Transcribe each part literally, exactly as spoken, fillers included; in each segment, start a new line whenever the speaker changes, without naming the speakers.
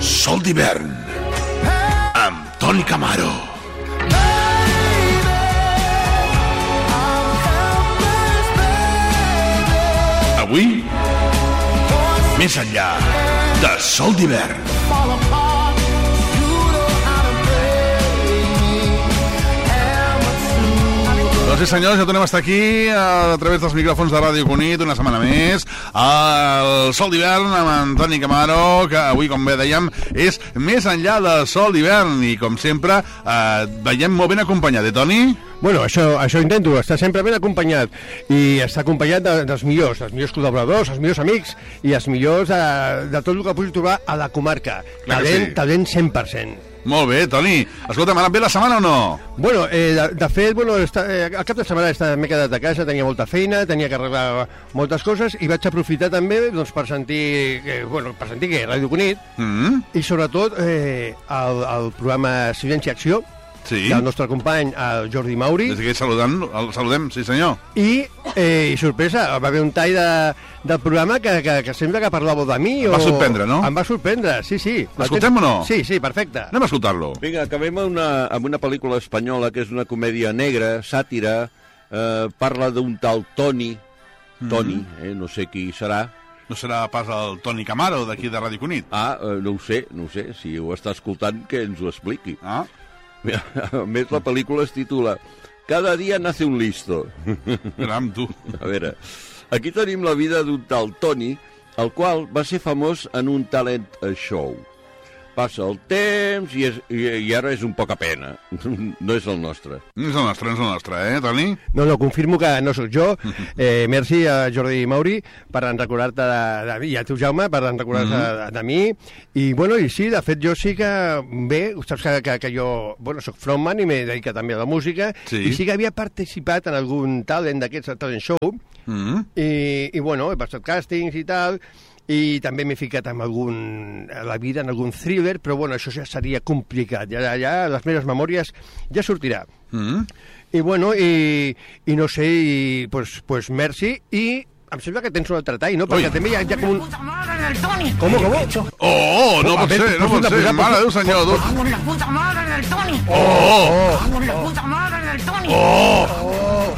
Sol d'hivern amb Toni Camaro. Avui, més enllà de Sol d'hivern. Doncs sí, senyors, ja tornem a estar aquí a través dels micròfons de Ràdio Cunit una setmana més, al Sol d'hivern amb en Toni Camaro, que avui, com bé dèiem, és més enllà del Sol d'hivern i, com sempre, eh, veiem molt ben acompanyat, eh, Toni?
Bueno, això, això intento, estar sempre ben acompanyat i estar acompanyat de, dels millors, els millors col·laboradors, els millors amics i els millors de, de tot el que puguis trobar a la comarca.
Clar que
talent,
sí.
talent cent per cent.
Molt bé, Toni. Escolta, m'ha anat bé la setmana o no?
Bueno, eh, de, de fet, bueno, esta, eh, al cap de setmana m'he quedat a casa, tenia molta feina, tenia que arreglar moltes coses i vaig aprofitar també doncs, per sentir, eh, bueno, per sentir que Ràdio Cunit
Mm.
i sobretot eh, el, el programa Silenci i Acció,
Sí.
del nostre company, el Jordi Mauri.
Des d'aquí saludant, el saludem, sí senyor.
I, eh, i sorpresa, va haver un tall de, del programa que, que, que sembla que parlàveu de mi.
Em va sorprendre, no?
Em va sorprendre, sí, sí.
L'escoltem o no?
Sí, sí, perfecte.
Anem a escoltar-lo.
Vinga, acabem amb una, amb una pel·lícula espanyola que és una comèdia negra, sàtira, eh, parla d'un tal Toni, Toni, eh, no sé qui serà.
No serà pas el Toni Camaro d'aquí de Ràdio Cunit?
Ah, eh, no ho sé, no ho sé, si ho està escoltant que ens ho expliqui.
Ah,
A més, la pel·lícula es titula Cada dia nace un listo.
caram, tu.
A veure, aquí tenim la vida d'un tal Toni, el qual va ser famós en un talent show. Passa el temps i, és, i, i ara és un poca pena. No és el nostre.
No és el nostre, no és el nostre, eh, Toni?
No, no, confirmo que no sóc jo. Eh, merci a Jordi Mauri per recordar-te de, de mi, i a tu, Jaume, per recordar-te de, de mi. I, bueno, i sí, de fet, jo sí que... Bé, saps que, que, que jo, bueno, soc frontman i m'he dedicat també a la música.
Sí.
I sí que havia participat en algun talent d'aquests talent show.
Mm.
I, i, bueno, he passat càstings i tal... i també m'he ficat en algun, a la vida en algun thriller, però bueno, això ja seria complicat, ja, ja les meves memòries ja sortirà.
Mm.
I bueno, i, i no sé, i, pues, pues merci, i em sembla que tens un altre tall, no? Perquè
Ui.
també hi ha, hi ha com un...
¡Puta madre del Toni!
Com, com?
Oh, oh, no
Oh, a
pot
veure,
ser, no
posa
pot
una
ser.
posada,
Mare de Déu, senyor. Tu.
¡Cago en la puta madre del Toni!
Oh, oh,
¡Cago en la puta madre del Toni!
oh,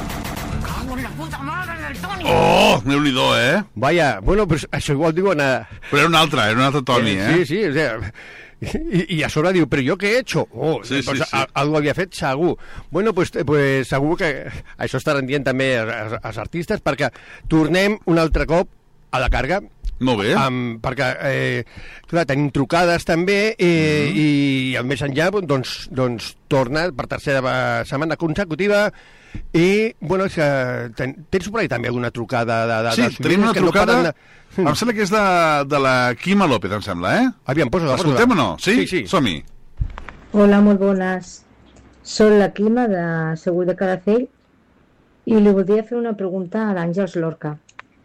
¡Cago en la puta madre del Toni!
oh, Déu-n'hi-do, eh?
Vaya, bueno, pues això igual diuen a...
Però era un altre, era un altre Toni, eh?
Sí, sí, o sea, i, i a sobre diu, però jo què he hecho? Oh,
Sí, sí,
pues,
sí.
a- algo havia fet segur. Bueno, pues, eh, pues segur que això està rendint també als, als artistes, perquè tornem un altre cop a la càrrega.
Molt bé.
Um, perquè, eh, clar, tenim trucades també eh,
Mhm.
i al més enllà doncs, doncs torna per tercera setmana consecutiva i, bueno, és que ten, tens per ahí també alguna trucada de, de,
Sí,
dels
tenim una
oients que no
trucada...
paren de-
Em sembla que és de, de la Quima López, em sembla, eh?
Aviam, posa-la, posa-la.
L'escoltem o no? Sí?
Sí, sí.
Som-hi.
Hola, molt bones. Soc la Quima de Segur de Calafell i li voldria fer una pregunta a l'Àngels Lorca.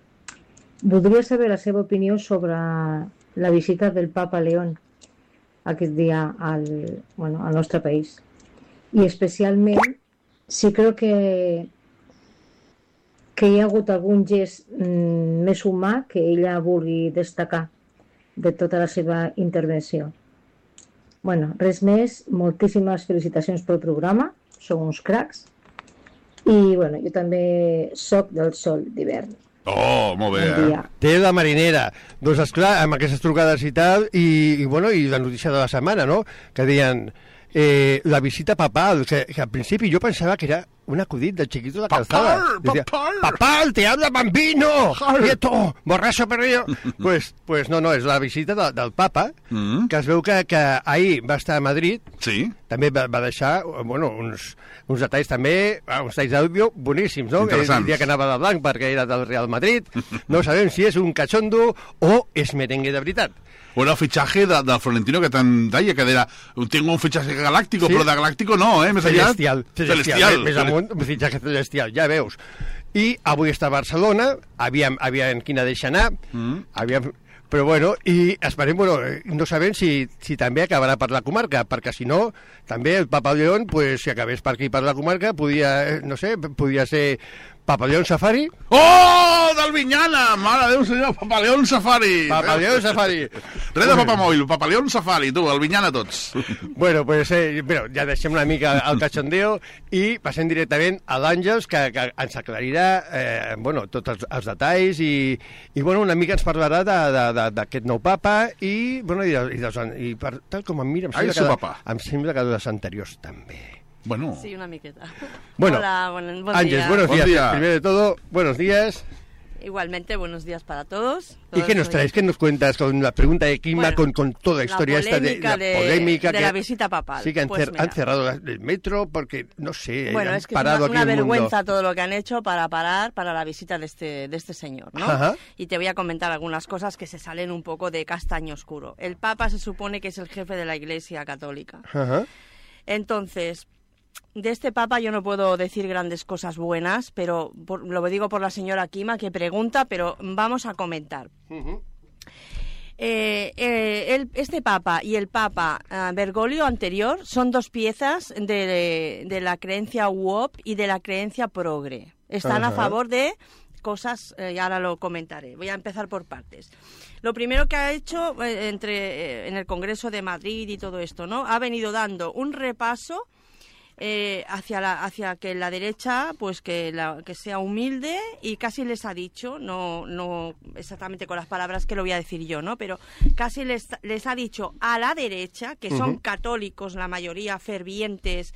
Voldria saber la seva opinió sobre la visita del Papa León aquest dia al, bueno, al nostre país. I especialment si creu que, que hi ha hagut algun gest mm, més humà que ella vulgui destacar de tota la seva intervenció. Bueno, res més, moltíssimes felicitacions pel programa, sou uns cracs, i bueno, jo també soc del Sol d'hivern.
Oh, molt bé,
Bon
eh?
dia.
Té la marinera. Doncs, esclar, amb aquestes trucades i tal, i, i, bueno, i la notícia de la setmana, no?, que deien eh, la visita papal, que, que al principi jo pensava que era un acudit del chiquito de la calzada. Decía,
papal.
papal, te habla bambino, quieto, borracho perdido. pues, pues no, no, és la visita de, del papa,
Mm.
que es veu que, que ahir va estar a Madrid,
Sí.
també va, va deixar, bueno, uns, uns detalls també, ah, uns detalls d'àudio boníssims, no?
Interessants.
El dia que anava de blanc perquè era del Real Madrid, no sabem si és un cachondo o és merengue de veritat.
O era el fitxatge de, de Florentino que tant deia, que era, tengo un fitxatge galáctico,
Sí.
però de galáctico no, eh? Més aviat...
Celestial, celestial, més amunt, un fitxatge celestial, ja veus. I avui està a Barcelona, aviam, aviam quina deixa anar,
Mm.
aviam... Però bueno, i esperem, bueno, no sabem si, si també acabarà per la comarca, perquè si no, també el Papa León, pues, si acabés per aquí per la comarca, podia, no sé, podia ser Papaleón Safari.
Oh, del Vinyana! Mare de Déu, senyor, Papaleón Safari!
Papaleón Safari.
Res de papamòbil, Papaleón Safari, tu, el Vinyana tots.
Bueno, pues eh, bueno, ja deixem una mica el cachondeo i passem directament a l'Àngels, que, que ens aclarirà eh, bueno, tots els, els detalls i, i bueno, una mica ens parlarà d'aquest nou papa i, bueno, i, i, dels, i per, tal com em mira, em
Ai,
sembla, que,
papa.
em sembla que dels anteriors també.
Bueno.
Sí, una miqueta.
Bueno,
Hola, buen, buen
Ángeles,
día.
buenos
Buen
días.
día.
Primero de todo, buenos días.
Igualmente, buenos días para todos.
¿Y
Todos
qué nos
hoy-
traes? ¿Qué nos cuentas con la pregunta de Quima,
Bueno,
con, con toda la historia esta de,
polémica
de la polémica?
de
que,
la visita papal.
Sí, que han,
Pues
cer-
mira.
han cerrado la- el metro porque, no sé,
Bueno,
han
es que
parado
es una,
aquí
una
el mundo.
vergüenza todo lo que han hecho para parar para la visita de este, de este señor, ¿no?
Ajá.
Y te voy a comentar algunas cosas que se salen un poco de castaño oscuro. El Papa se supone que es el jefe de la Iglesia Católica.
Ajá.
Entonces, de este Papa yo no puedo decir grandes cosas buenas, pero por- lo digo por la señora Quima que pregunta, pero vamos a comentar.
Ujú.
Eh, eh, el- este Papa y el Papa eh, Bergoglio anterior son dos piezas de, de la creencia W O P y de la creencia progre. Están a
Ajá.
favor de cosas, eh, y ahora lo comentaré. Voy a empezar por partes. Lo primero que ha hecho eh, entre, eh, en el Congreso de Madrid y todo esto, ¿no? Ha venido dando un repaso eh, hacia la hacia que la derecha pues que la que sea humilde, y casi les ha dicho, no no exactamente con las palabras que lo voy a decir yo, ¿no? Pero casi les les ha dicho a la derecha, que son
Ujú.
católicos la mayoría, fervientes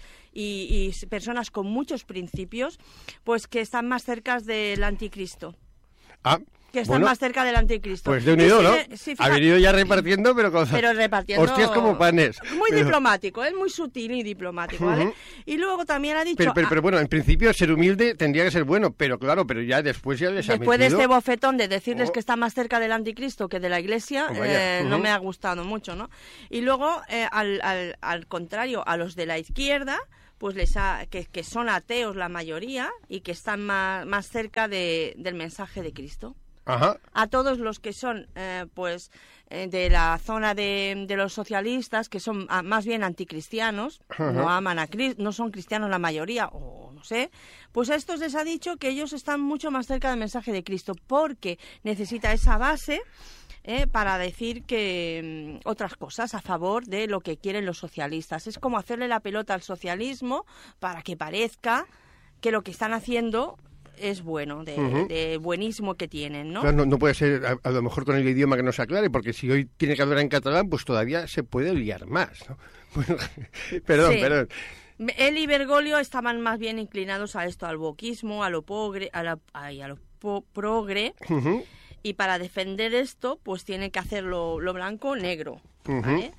y, y personas con muchos principios, pues que están más cerca del anticristo.
Ah,
Que están
bueno,
más cerca del anticristo.
pues de unido,
Y
¿no?
sí, sí,
Ha
fíjate,
venido ya repartiendo, pero con...
pero repartiendo...
Hostias como panes.
Muy
Pero-
diplomático, es muy sutil y diplomático, ¿vale?
Ujú.
Y luego también ha dicho...
Pero, pero,
ah,
pero bueno, en principio ser humilde tendría que ser bueno, pero claro, pero ya después ya les ha
después de
metido...
este bofetón de decirles
Oh.
que está más cerca del anticristo que de la iglesia,
Oh, vaya.
eh, no
Ujú.
me ha gustado mucho, ¿no? Y luego, eh, al, al, al contrario, a los de la izquierda, pues les ha, que, que son ateos la mayoría y que están más, más cerca de, del mensaje de Cristo.
Ajá.
A todos los que son eh, pues eh, de la zona de, de los socialistas, que son ah, más bien anticristianos,
Ajá.
no aman a Cristo, no son cristianos la mayoría, o no sé, pues a estos les ha dicho que ellos están mucho más cerca del mensaje de Cristo, porque necesita esa base eh, para decir que mm, otras cosas a favor de lo que quieren los socialistas. Es como hacerle la pelota al socialismo para que parezca que lo que están haciendo es bueno, de,
Ujú.
de buenismo que tienen, ¿no?
Claro, no, no puede ser a, a lo mejor con el idioma que nos aclare, porque si hoy tiene que hablar en catalán, pues todavía se puede liar más, ¿no? Bueno, perdón,
Sí.
perdón.
Él y Bergoglio estaban más bien inclinados a esto, al wokismo, a lo pogre, a, la, ay, a lo po- progre,
Ujú.
y para defender esto, pues tiene que hacerlo lo blanco negro,
Ujú.
¿vale?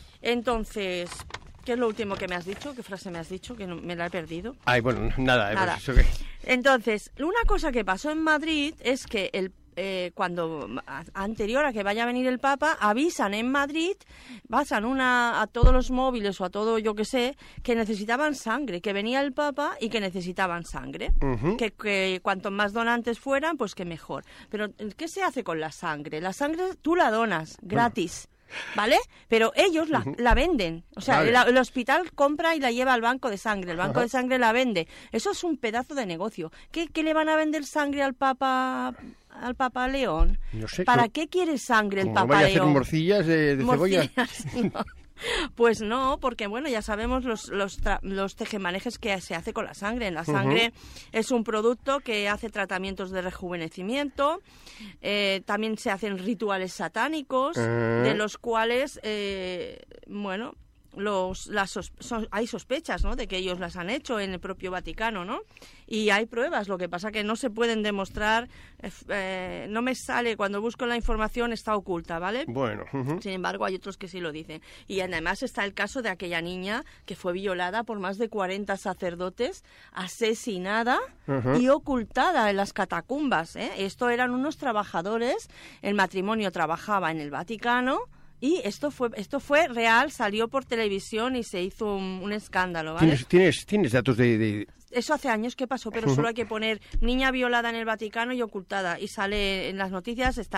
Entonces, ¿qué es lo último que me has dicho? ¿Qué frase me has dicho? Que no- me la he perdido.
Ay, bueno, nada, eh,
Nada.
pues eso que...
Entonces, una cosa que pasó en Madrid es que el eh, cuando a- anterior a que vaya a venir el Papa, avisan en Madrid, pasan una a todos los móviles o a todo, yo que sé, que necesitaban sangre, que venía el Papa y que necesitaban sangre.
Ujú.
Que, que cuanto más donantes fueran, pues que mejor. Pero, ¿qué se hace con la sangre? La sangre tú la donas gratis. ¿Vale? Pero ellos la, la venden. O sea,
Vale.
la- el hospital compra y la lleva al banco de sangre. El banco
Ajá.
de sangre la vende. Eso es un pedazo de negocio. ¿Qué, qué le van a vender sangre al Papa al Papa León?
No sé,
¿Para
como-
qué quiere sangre el
Como
Papa
vaya a hacer
León?
morcillas de, de cebolla.
Morcillas, no. Pues no, porque bueno, ya sabemos los, los, tra- los tejemanejes que se hace con la sangre. La sangre es un producto que hace tratamientos de rejuvenecimiento, eh, también se hacen rituales satánicos,
Ah.
de los cuales, eh, bueno, los, las sos- son- hay sospechas, ¿no?, de que ellos las han hecho en el propio Vaticano, ¿no? Y hay pruebas, lo que pasa que no se pueden demostrar, eh, f- eh, no me sale, cuando busco la información está oculta, ¿vale?
Bueno, ujú.
Sin embargo, hay otros que sí lo dicen. Y además está el caso de aquella niña que fue violada por más de cuarenta sacerdotes, asesinada
Ajá.
y ocultada en las catacumbas, ¿eh? Esto eran unos trabajadores, el matrimonio trabajaba en el Vaticano y esto fue esto fue real, salió por televisión y se hizo un, un escándalo, ¿vale?
¿Tienes, tienes, tienes datos de, de-
Eso hace años que pasó, pero solo hay que poner niña violada en el Vaticano y ocultada y sale en las noticias, estaba.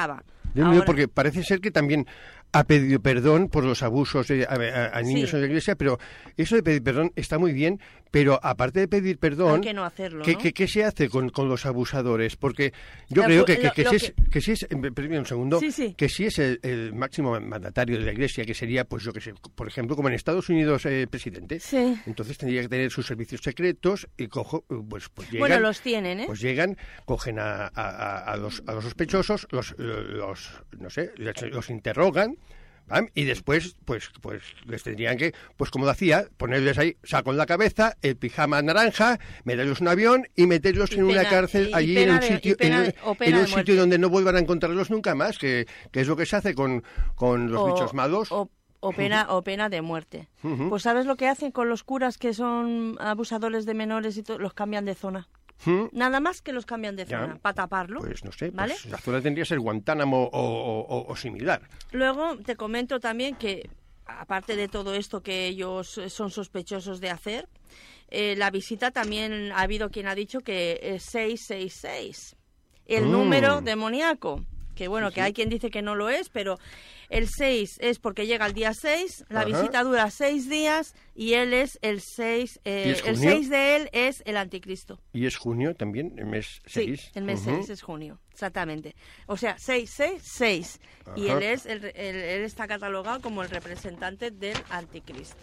Dios mío,
Ahora-
porque parece ser que también ha pedido perdón por los abusos de- a, a- a niños
Sí.
en la iglesia, pero eso de pedir perdón está muy bien, pero aparte de pedir perdón,
Hay que no hacerlo,
¿qué,
¿no?
qué- qué se hace con, con los abusadores? Porque yo
Lo-
creo que, que,
lo-
que
lo
si es,
que-
que si es, eh, permíteme un segundo,
Sí, sí.
que si es el, el máximo mandatario de la iglesia, que sería, pues yo que sé, por ejemplo, como en Estados Unidos eh, presidente,
Sí.
entonces tendría que tener sus servicios secretos y cojo, pues, pues llegan...
Bueno, los tienen, ¿eh?
Pues llegan, cogen a, a- a- a los, a los sospechosos, los, los, no sé, les- los interrogan, ¿vam? Y después, pues, pues les tendrían que, pues como decía, ponerles ahí, saco en la cabeza, el pijama naranja, meterlos en un avión y meterlos
Y
en una
pena-
cárcel
y
allí
pena
en un
de-
sitio,
y pena
en,
de-
un-
o pena
en un
de
sitio
muerte.
donde no vuelvan a encontrarlos nunca más, que, que es lo que se hace con, con los
O-
bichos malos.
O, o pena, o pena de muerte. Pues ¿sabes lo que hacen con los curas que son abusadores de menores y todo? Los cambian de zona.
¿Mm?
Nada más que los cambian de
Ya.
zona, para taparlo.
Pues no sé,
¿Vale?
pues la zona tendría que ser Guantánamo o, o- o- o similar.
Luego te comento también que, aparte de todo esto que ellos son sospechosos de hacer, eh, la visita también ha habido quien ha dicho que es seis seis seis, el
Mm.
número demoníaco. Que bueno, que hay quien dice que no lo es, pero el seis es porque llega el día seis, la
Ajá.
visita dura seis días y él es el seis, eh,
¿Y es
el
junio?
seis de él es el anticristo.
Y es junio también, el mes seis.
Sí, el mes
Ujú.
seis es junio, exactamente. O sea, seis seis seis. Y
Ajá.
él, es el, el- él está catalogado como el representante del anticristo.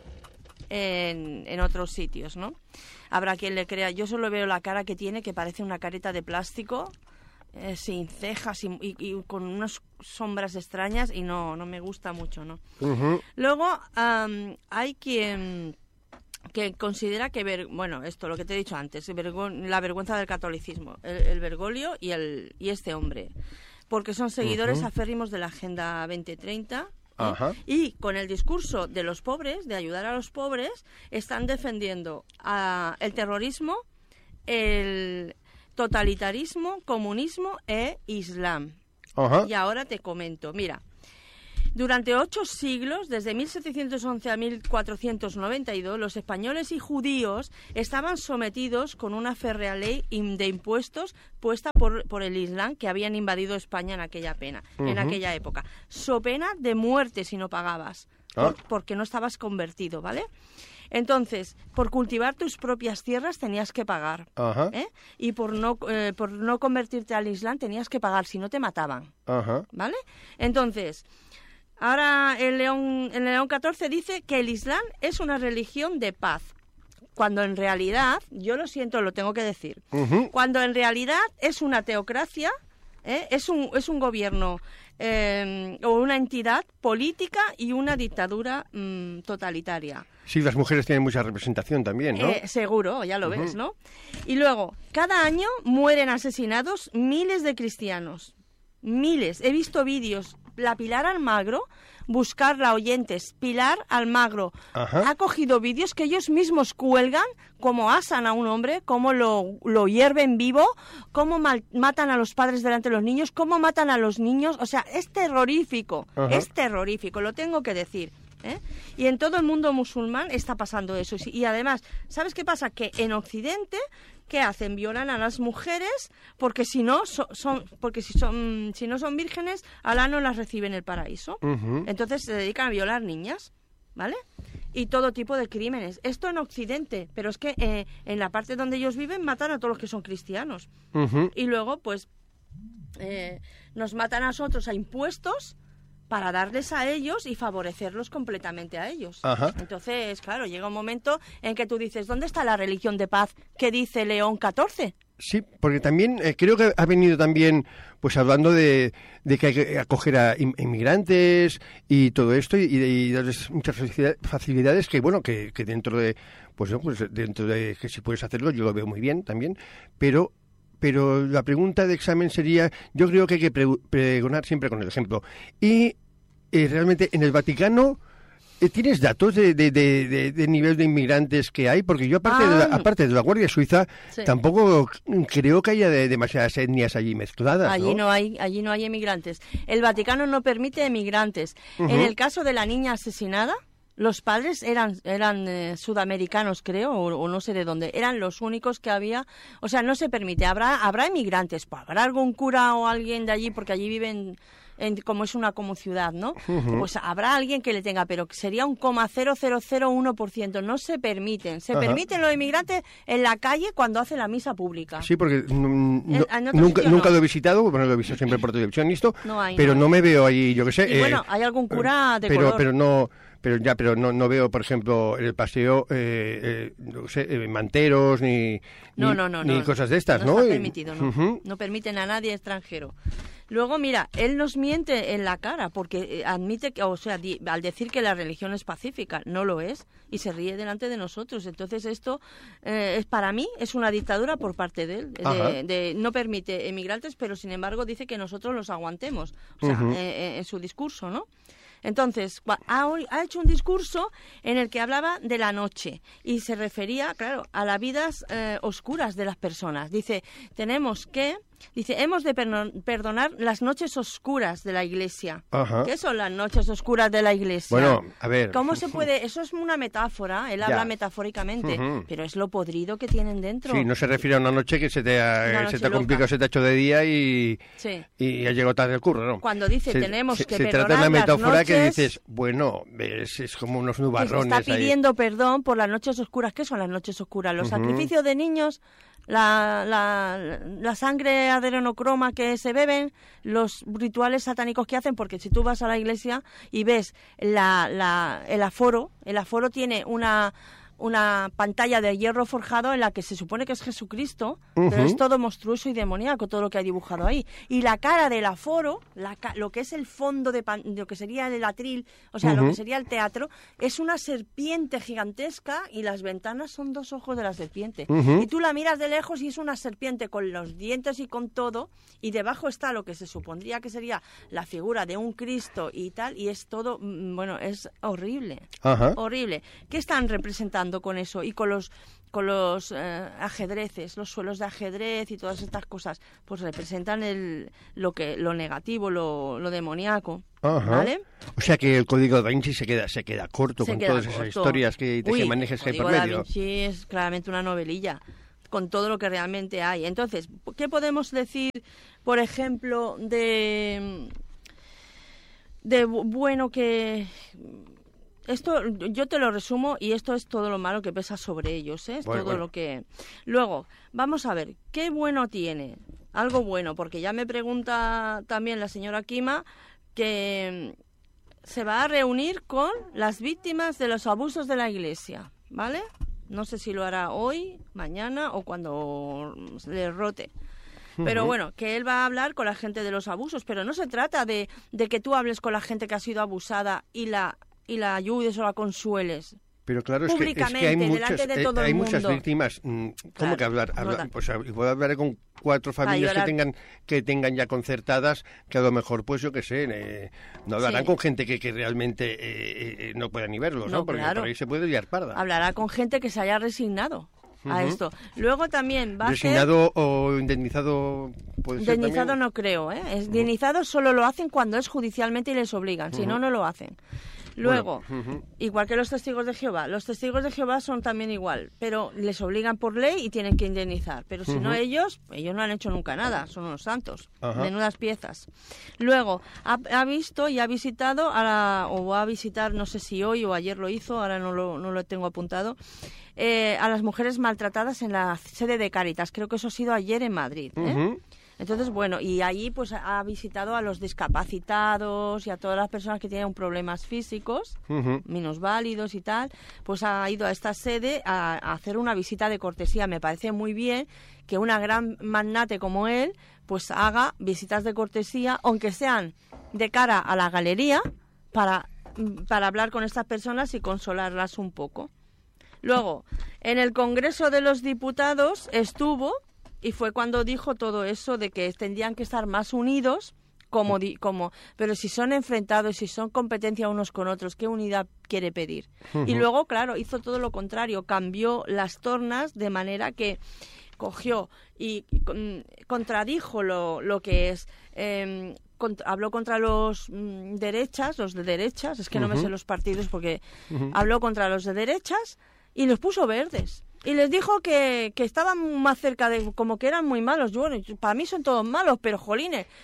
En, en otros sitios, ¿no? Habrá quien le crea. Yo solo veo la cara que tiene, que parece una careta de plástico, eh, sin cejas y, y- y con unas sombras extrañas, y no, no me gusta mucho, ¿no?
Ujú.
Luego, am, hay quien que considera que, ver- bueno, esto, lo que te he dicho antes, vergo- la vergüenza del catolicismo, el, el Bergoglio y, el, y este hombre, porque son seguidores aférrimos de la Agenda veinte treinta, ¿eh?
Ajá.
Y con el discurso de los pobres, de ayudar a los pobres, están defendiendo a el terrorismo, el totalitarismo, comunismo e islam.
Ajá.
Y ahora te comento, mira, durante ocho siglos, desde mil setecientos once a mil cuatrocientos noventa y dos, los españoles y judíos estaban sometidos con una férrea ley im- de impuestos puesta por, por el Islam, que habían invadido España en aquella pena, en
Ujú.
aquella época. So pena de muerte si no pagabas,
Ah.
por- porque no estabas convertido, ¿vale? Entonces, por cultivar tus propias tierras tenías que pagar.
Ajá.
¿eh? Y por no, eh, por no convertirte al Islam tenías que pagar, si no te mataban.
Ajá.
¿Vale? Entonces, ahora el León, el León catorce dice que el Islam es una religión de paz, cuando en realidad, yo lo siento, lo tengo que decir,
Ujú.
cuando en realidad es una teocracia, ¿eh? es, un, es un gobierno eh, o una entidad política y una dictadura mm, totalitaria.
Sí, las mujeres tienen mucha representación también, ¿no?
Eh, seguro, ya lo ves, ¿no? Y luego, cada año mueren asesinados miles de cristianos. Miles. He visto vídeos. La Pilar Almagro, buscarla, oyentes, Pilar Almagro,
Ajá.
ha cogido vídeos que ellos mismos cuelgan, cómo asan a un hombre, cómo lo, lo hierven vivo, cómo mal- matan a los padres delante de los niños, cómo matan a los niños. O sea, es terrorífico,
Ajá.
es terrorífico, lo tengo que decir. ¿eh? Y en todo el mundo musulmán está pasando eso. Y además, ¿sabes qué pasa? Que en Occidente, ¿qué hacen? Violan a las mujeres porque si no so- son, porque si son, si no son vírgenes, Alá no las recibe en el paraíso.
Ujú.
Entonces se dedican a violar niñas, ¿vale? Y todo tipo de crímenes. Esto en Occidente, pero es que eh, en la parte donde ellos viven matan a todos los que son cristianos.
Ujú.
Y luego, pues, eh, nos matan a nosotros a impuestos para darles a ellos y favorecerlos completamente a ellos.
Ajá.
Entonces, claro, llega un momento en que tú dices, ¿dónde está la religión de paz que dice León catorce?
Sí, porque también eh, creo que ha venido también, pues hablando de, de que hay que acoger a in- inmigrantes y todo esto y, y, de- y darles muchas facilidad- facilidades que, bueno, que, que dentro de, pues, no, pues dentro de que si puedes hacerlo, yo lo veo muy bien también, pero pero la pregunta de examen sería, yo creo que hay que pre- pregonar siempre con el ejemplo. Y eh, realmente en el Vaticano, eh, ¿tienes datos de, de, de, de- de nivel de inmigrantes que hay? Porque yo, aparte, de, la,
Ah.
aparte de la Guardia Suiza,
Sí.
tampoco creo que haya de- demasiadas etnias allí mezcladas,
Allí
¿no?
no hay, allí no hay emigrantes. El Vaticano no permite emigrantes.
Ujú.
En el caso de la niña asesinada, los padres eran, eran eh, sudamericanos, creo, o, o no sé de dónde. Eran los únicos que había. O sea, no se permite. Habrá, habrá emigrantes. Pues habrá algún cura o alguien de allí, porque allí viven en, como es una como ciudad, ¿no? Uh-huh. Pues habrá alguien que le tenga, pero sería un coma cero cero cero uno por ciento. No se permiten. Se Ajá. permiten los inmigrantes en la calle cuando hacen la misa pública.
Sí, porque no, en, en nunca, nunca no. lo he visitado, bueno, lo he visto siempre por televisión, listo,
no hay,
pero
no,
no me veo ahí, yo qué sé.
Y eh, bueno, hay algún cura de
pero,
color.
Pero no... Pero ya, pero no, no veo, por ejemplo, en el paseo, eh, eh, no sé, eh, manteros ni,
no,
ni,
no, no,
ni
no,
cosas de estas,
no
¿no?
Está permitido, ¿no?
Uh-huh.
No permiten a nadie extranjero. Luego, mira, él nos miente en la cara porque admite, que, o sea, di, al decir que la religión es pacífica, no lo es, y se ríe delante de nosotros. Entonces esto, eh, es para mí, es una dictadura por parte de él. De, de, no permite emigrantes, pero sin embargo dice que nosotros los aguantemos, o sea, uh-huh. eh, en su discurso, ¿no? Entonces, ha, ha hecho un discurso en el que hablaba de la noche y se refería, claro, a las vidas eh, oscuras de las personas. Dice, tenemos que... Dice, hemos de perdonar las noches oscuras de la Iglesia. Ajá. ¿Qué son las noches oscuras de la Iglesia?
Bueno, a ver...
¿Cómo se puede...? Eso es una metáfora, él ya. habla metafóricamente, uh-huh. pero es lo podrido que tienen dentro.
Sí, no se refiere a una noche que se te ha, se te ha complicado, se te ha hecho de día y, sí. y ha llegado tarde el curro, ¿no?
Cuando dice,
se,
tenemos
se,
que
se
perdonar
trata de una metáfora
las noches,
que dices, bueno, es, es como unos nubarrones
ahí. Está pidiendo
ahí.
perdón por las noches oscuras. ¿Qué son las noches oscuras? Los uh-huh. sacrificios de niños... La, la, la sangre adrenocroma que se beben, los rituales satánicos que hacen, porque si tú vas a la iglesia y ves la, la, el aforo, el aforo tiene una... una pantalla de hierro forjado en la que se supone que es Jesucristo, uh-huh. pero es todo monstruoso y demoníaco todo lo que ha dibujado ahí. Y la cara del aforo, la ca- lo que es el fondo de, pan- de lo que sería el atril, o sea, uh-huh. lo que sería el teatro, es una serpiente gigantesca y las ventanas son dos ojos de la serpiente. Uh-huh. Y tú la miras de lejos y es una serpiente con los dientes y con todo, y debajo está lo que se supondría que sería la figura de un Cristo y tal, y es todo, bueno, es horrible. Uh-huh. Horrible. ¿Qué están representando con eso y con los con los eh, ajedrezes, los suelos de ajedrez y todas estas cosas? Pues representan el lo que lo negativo, lo, lo demoníaco. Ajá. ¿Vale?
O sea que el código Da Vinci se queda se queda corto se con queda todas corto. Esas historias que te
Uy,
manejas
el
ahí por
código
medio.
Da Vinci es claramente una novelilla con todo lo que realmente hay. Entonces, ¿qué podemos decir, por ejemplo, de de bueno que esto yo te lo resumo y esto es todo lo malo que pesa sobre ellos, ¿eh? Es bueno, todo bueno. lo que... Luego, vamos a ver, ¿qué bueno tiene? Algo bueno, porque ya me pregunta también la señora Kima que se va a reunir con las víctimas de los abusos de la Iglesia, ¿vale? No sé si lo hará hoy, mañana o cuando le rote. Pero bueno, que él va a hablar con la gente de los abusos, pero no se trata de, de que tú hables con la gente que ha sido abusada y la... y la ayudes o la consueles.
Pero claro, es que, es que hay, muchas,
de todo
hay
el
muchas
mundo.
víctimas. ¿Cómo claro, que hablar? hablar
no
pues igual hablaré con cuatro familias que tengan que tengan ya concertadas, que a lo mejor, pues yo qué sé, eh, no hablarán sí. con gente que, que realmente eh, eh, no pueda ni verlos, ¿no? ¿no? Porque claro. por ahí se puede liar parda.
Hablará con gente que se haya resignado a uh-huh. esto. Luego también va
¿Resignado
a ser...
o indemnizado puede ser
Indemnizado
también?
No creo, ¿eh? Es, indemnizado uh-huh. solo lo hacen cuando es judicialmente y les obligan, uh-huh. si no, no lo hacen. Luego, bueno, uh-huh. igual que los testigos de Jehová, los testigos de Jehová son también igual, pero les obligan por ley y tienen que indemnizar. Pero si uh-huh. no ellos, ellos no han hecho nunca nada, son unos santos, uh-huh. menudas piezas. Luego, ha, ha visto y ha visitado, a la, o va a visitar, no sé si hoy o ayer lo hizo, ahora no lo, no lo tengo apuntado, eh, a las mujeres maltratadas en la sede de Cáritas. Creo que eso ha sido ayer en Madrid, ¿eh? Uh-huh. Entonces, bueno, y allí pues ha visitado a los discapacitados y a todas las personas que tienen problemas físicos, uh-huh. minusválidos y tal, pues ha ido a esta sede a, a hacer una visita de cortesía. Me parece muy bien que una gran magnate como él pues haga visitas de cortesía, aunque sean de cara a la galería, para, para hablar con estas personas y consolarlas un poco. Luego, en el Congreso de los Diputados estuvo... Y fue cuando dijo todo eso de que tendrían que estar más unidos, como, di, como pero si son enfrentados, si son competencia unos con otros, ¿qué unidad quiere pedir? Uh-huh. Y luego, claro, hizo todo lo contrario, cambió las tornas de manera que cogió y con, contradijo lo, lo que es... Eh, Contra, habló contra los mm, derechas, los de derechas, es que uh-huh. no me sé los partidos porque uh-huh. habló contra los de derechas y los puso verdes. Y les dijo que, que estaban más cerca de... como que eran muy malos. Yo, bueno, para mí son todos malos, pero jolines,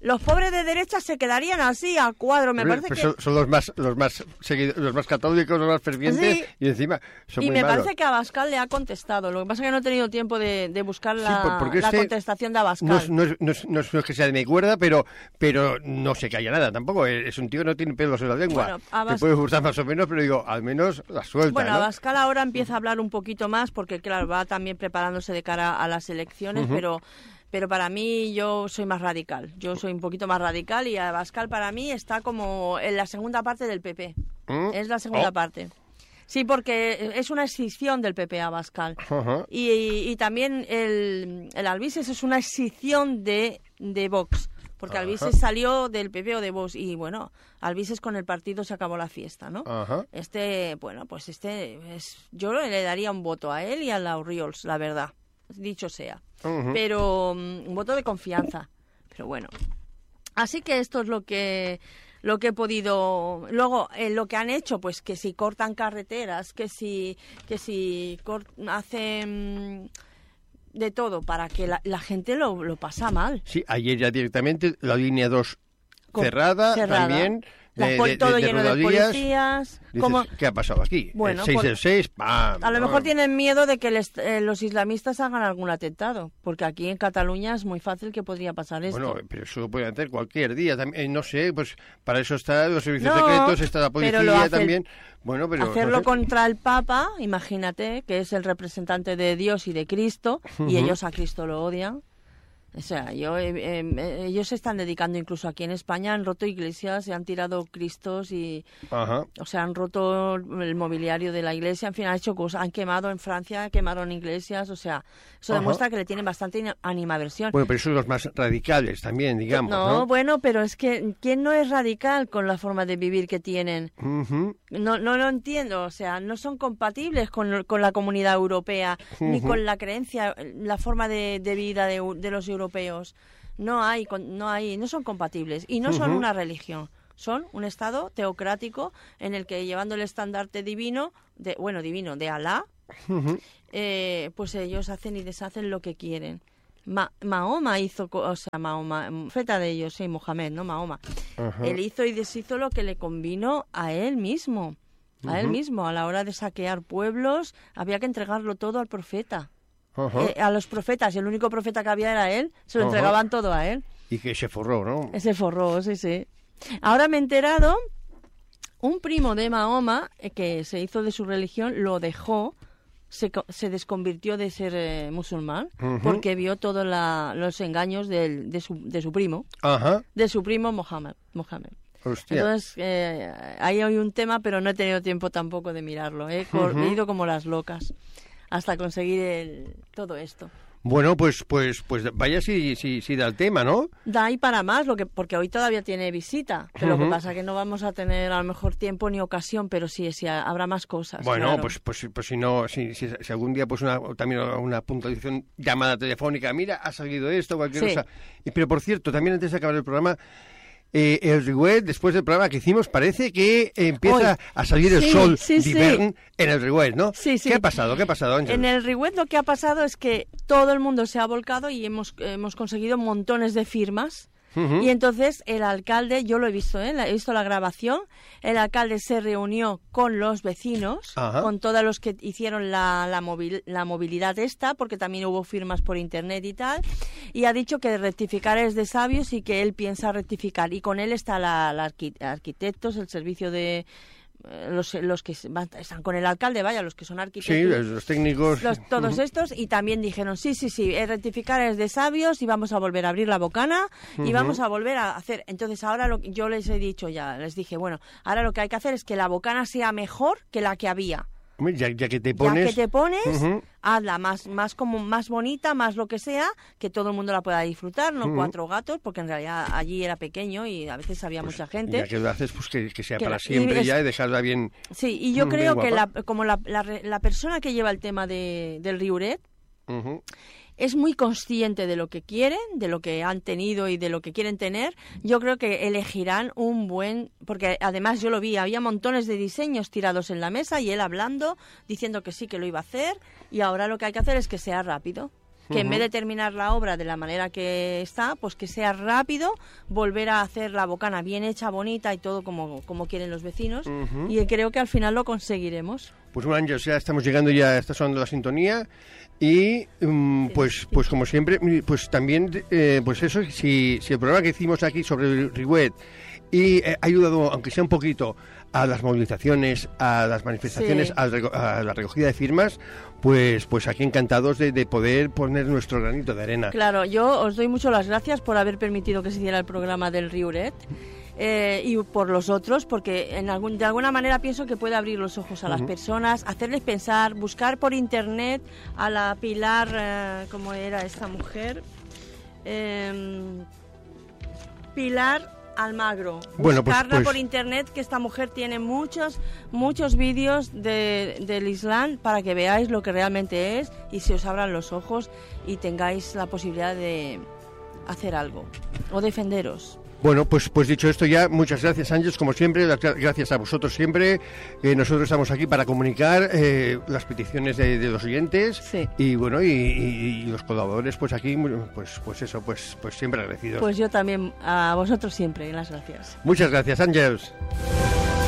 los pobres de derecha se quedarían así a cuadro. Me
Hombre,
parece
pues
que...
son, son los más los más seguidos, los más católicos, los más fervientes,
Sí.
y encima son
Y
muy
me
malos.
parece que Abascal le ha contestado. Lo que pasa es que no he tenido tiempo de, de buscar
Sí,
la,
por- porque
la
este
contestación de Abascal.
No es, no, es, no, es, no es- no es que sea de mi cuerda, pero, pero no se calla nada tampoco. Es un tío que no tiene pelos en la lengua.
Bueno, Abas-
Te puede gustar más o menos, pero digo, al menos la suelta,
Bueno,
¿no?
Abascal ahora empieza a hablar un poquito más porque, claro, va también preparándose de cara a las elecciones,
Ujú.
pero, pero para mí yo soy más radical. Yo soy un poquito más radical y Abascal para mí está como en la segunda parte del P P.
¿Mm?
Es la segunda
Oh.
parte. Sí, porque es una escisión del P P Abascal.
Ajá.
Y, y también el, el Albises es una escisión de, de Vox. Porque
Ajá.
Albises salió del P P o de Vox y, bueno, Albises con el partido se acabó la fiesta, ¿no?
Ajá.
Este, bueno, pues este, es, yo le daría un voto a él y a la Oriols, la verdad, dicho sea.
Ujú.
Pero um, un voto de confianza. Pero bueno. Así que esto es lo que lo que he podido. Luego, eh, lo que han hecho, pues que si cortan carreteras, que si que si cor- hacen de todo para que la, la gente lo, lo pasa mal.
Sí, ayer ya directamente la línea dos
Con-
cerrada,
cerrada.
también.
Las
de-
pol-
de-
todo
de
lleno de
rodalías.
policías.
Dices,
Como-
¿qué ha pasado aquí?
Bueno,
el seis
por-
del seis, ¡pam!
A lo
¿no?
mejor tienen miedo de que les- eh, los islamistas hagan algún atentado, porque aquí en Cataluña es muy fácil que podría pasar esto.
Bueno, pero eso lo pueden hacer cualquier día. También, eh, no sé, pues para eso están los servicios
No,
secretos, está la
pero
policía
lo hace el-
también. Bueno, pero
Hacerlo
no sé.
contra el Papa, imagínate, que es el representante de Dios y de Cristo, y ellos a Cristo lo odian. O sea, yo, eh, eh, ellos se están dedicando incluso aquí en España, han roto iglesias, se han tirado cristos y,
Ajá.
o sea, han roto el mobiliario de la iglesia, en fin, han hecho cosas, han quemado en Francia, quemaron iglesias, o sea, eso
Ajá.
demuestra que le tienen bastante ina- animaversión.
Bueno, pero son los más radicales también, digamos,
no,
¿no?
bueno, pero es que ¿quién no es radical con la forma de vivir que tienen?
Ujú.
No, no lo entiendo, o sea, no son compatibles con, con la comunidad europea, ni
Ujú.
con la creencia, la forma de, de vida de, de los europeos. No hay, con- no hay, no son compatibles y no son
Ujú.
una religión. Son un estado teocrático en el que llevando el estandarte divino, de, bueno, divino, de Alá,
Ujú.
eh, pues ellos hacen y deshacen lo que quieren. Ma- Mahoma hizo, co- o sea, Mahoma, feta de ellos, sí, Mohamed, no Mahoma.
Ajá.
Él hizo y deshizo lo que le convino a él mismo. A él
Ujú.
mismo, a la hora de saquear pueblos, había que entregarlo todo al profeta.
Ajá.
Eh, a los profetas, y el único profeta que había era él, se lo
Ajá.
entregaban todo a él.
Y que se forró, ¿no?
Ese forró, sí, sí. Ahora me he enterado, un primo de Mahoma, eh, que se hizo de su religión, lo dejó, se, co- se desconvirtió de ser eh, musulmán,
Ujú.
porque vio todos la- los engaños del- de, su, de su primo,
Ajá.
de su primo Mohammed. Mohammed.
Hostia.
Entonces, eh, ahí hay un tema, pero no he tenido tiempo tampoco de mirarlo. ¿eh? Cor-
Ujú.
He ido como las locas hasta conseguir el- todo esto.
Bueno, pues, pues, pues vaya si, si, si da el tema, ¿no?
Da ahí para más, lo que, porque hoy todavía tiene visita. Pero lo
Ujú.
que pasa es que no vamos a tener a lo mejor tiempo ni ocasión, pero sí, sí habrá más cosas.
Bueno,
claro.
pues, pues, pues si no, si, si, si algún día pues una, también una puntualización, llamada telefónica, mira, ha salido esto, cualquier
Sí.
cosa. Y, pero por cierto, también antes de acabar el programa, eh, el Riuet, después del programa que hicimos, parece que empieza
Hoy.
a salir el
Sí,
sol
sí,
de
sí.
Ivern en el Riuet, ¿no?
Sí, sí.
¿Qué ha pasado? ¿Qué ha pasado, Ángel?
En el Riuet lo que ha pasado es que todo el mundo se ha volcado y hemos, hemos conseguido montones de firmas.
Ujú.
Y entonces el alcalde, yo lo he visto, ¿eh? La- he visto la grabación, el alcalde se reunió con los vecinos,
Ajá.
con todos los que hicieron la, la, movil- la movilidad esta, porque también hubo firmas por internet y tal, y ha dicho que rectificar es de sabios y que él piensa rectificar. Y con él está la, la arqui- arquitectos, el servicio de... eh, Los, los que van- están con el alcalde, vaya, los que son
Sí,
arquitectos.
los, los técnicos.
Los- todos
Ujú.
estos, y también dijeron, sí, sí, sí, eh, rectificar es de sabios y vamos a volver a abrir la bocana y
Ujú.
vamos a volver a hacer. Entonces ahora lo, que- yo les he dicho ya, les dije, bueno, ahora lo que hay que hacer es que la bocana sea mejor que la que había.
Hombre, Ya, ya que te pones.
Ya que te pones,
Ujú.
hazla más, más como más bonita, más lo que sea, que todo el mundo la pueda disfrutar, no
Ujú.
cuatro gatos, porque en realidad allí era pequeño y a veces había mucha gente.
Ya que lo haces, pues que, que sea
Que
para
la- y
siempre
es-
ya y dejarla bien.
Sí, y yo
Mm,
creo
bien
que la,
guapa.
como la, la, re- la persona que lleva el tema de, del Riuret,
Ujú.
es muy consciente de lo que quieren, de lo que han tenido y de lo que quieren tener. Yo creo que elegirán un buen... Porque además yo lo vi, había montones de diseños tirados en la mesa y él hablando, diciendo que sí, que lo iba a hacer, y ahora lo que hay que hacer es que sea rápido. que en vez de terminar la obra de la manera que está, pues que sea rápido, volver a hacer la bocana bien hecha, bonita y todo como, como quieren los vecinos. Uh-huh. Y creo que al final lo conseguiremos.
Pues bueno, Ángeles, ya estamos llegando, ya está sonando la sintonía. Y um, pues pues como siempre, pues también, eh, pues eso, si, si el programa que hicimos aquí sobre Riuet y eh, ha ayudado, aunque sea un poquito, a las movilizaciones, a las manifestaciones, sí. a, a la recogida de firmas, pues pues aquí encantados de, de poder poner nuestro granito de arena.
Claro, yo os doy mucho las gracias por haber permitido que se hiciera el programa del Riuret. Eh, y por los otros, porque en algún, de alguna manera pienso que puede abrir los ojos a las uh-huh. personas, hacerles pensar, buscar por internet a la Pilar, eh, ¿cómo era esta mujer? Eh, Pilar Almagro.
Bueno,
buscarla
pues, pues...
por internet, que esta mujer tiene muchos muchos vídeos de, del Islam para que veáis lo que realmente es y se os abran los ojos y tengáis la posibilidad de hacer algo o defenderos.
Bueno, pues pues dicho esto ya, muchas gracias, Ángeles, como siempre, gracias a vosotros siempre. Eh, nosotros estamos aquí para comunicar eh, las peticiones de, de los oyentes
sí.
y bueno, y, y, y los colaboradores, pues aquí, pues pues eso, pues pues siempre agradecidos.
Pues yo también, a vosotros siempre, las gracias.
Muchas gracias, Ángeles.